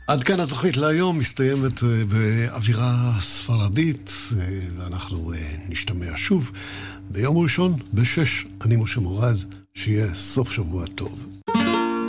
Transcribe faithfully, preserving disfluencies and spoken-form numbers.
עד כאן התוכנית להיום מסתיימת באווירה ספרדית, ואנחנו נשתמע שוב ביום ראשון בשש. אני משה מורד, שיהיה סוף שבוע טוב.